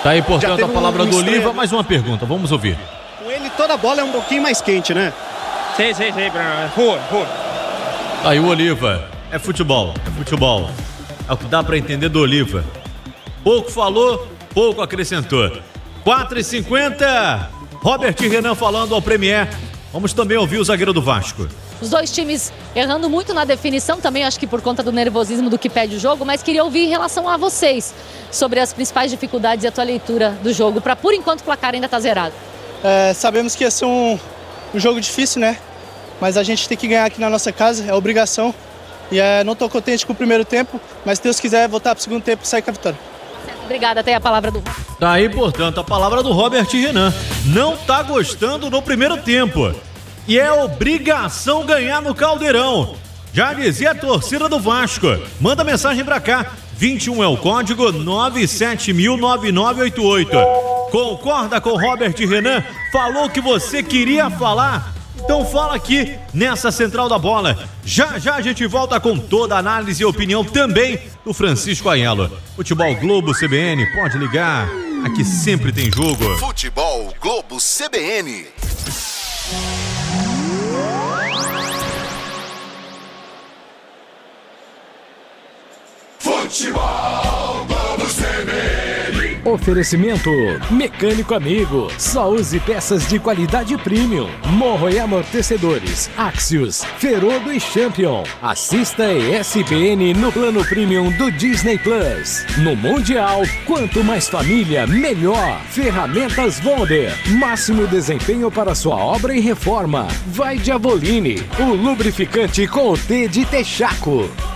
Tá aí, portanto, a palavra do Oliva. Mais uma pergunta, vamos ouvir. Com ele, toda a bola é um pouquinho mais quente, né? Sim, Bruno. Tá aí o Oliva. É futebol. É o que dá pra entender do Oliva. Pouco falou, pouco acrescentou. 4h50, Robert e Renan falando ao Premier. Vamos também ouvir o zagueiro do Vasco. Os dois times errando muito na definição, também acho que por conta do nervosismo do que pede o jogo, mas queria ouvir em relação a vocês sobre as principais dificuldades e a tua leitura do jogo, para por enquanto o placar ainda tá zerado. Sabemos que ia ser um jogo difícil, né? Mas a gente tem que ganhar aqui na nossa casa, é obrigação. E não estou contente com o primeiro tempo, mas se Deus quiser voltar para o segundo tempo e sair com a vitória. Obrigada, até a palavra do... Tá aí, portanto, a palavra do Robert Renan. Não tá gostando no primeiro tempo. E é obrigação ganhar no Caldeirão. Já dizia a torcida do Vasco. Manda mensagem pra cá. 21 é o código 970009988. Concorda com o Robert Renan? Falou que você queria falar? Então fala aqui nessa Central da Bola. Já a gente volta com toda a análise e opinião também do Francisco Aiello. Futebol Globo CBN, pode ligar. Aqui sempre tem jogo. Futebol Globo CBN. Futebol Globo CBN. Oferecimento Mecânico Amigo. Só use peças de qualidade premium. Morro e amortecedores. Axios, Ferodo e Champion. Assista ESPN no plano premium do Disney Plus. No Mundial, quanto mais família, melhor. Ferramentas Wonder. Máximo desempenho para sua obra e reforma. Vai de Avoline, o lubrificante com o T de Texaco.